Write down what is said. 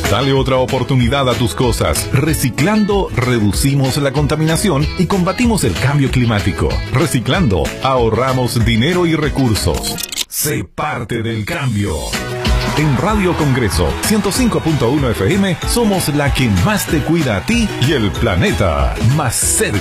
Dale otra oportunidad a tus cosas. Reciclando, reducimos la contaminación y combatimos el cambio climático. Reciclando, ahorramos dinero y recursos. Sé parte del cambio. En Radio Congreso 105.1 FM somos la que más te cuida a ti y el planeta más cerca.